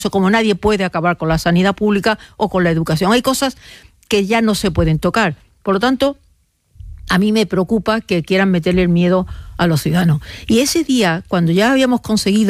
como nadie puede acabar con la sanidad pública o con la educación. Hay cosas que ya no se pueden tocar. Por lo tanto, a mí me preocupa que quieran meterle el miedo a los ciudadanos. Y ese día, cuando ya habíamos conseguido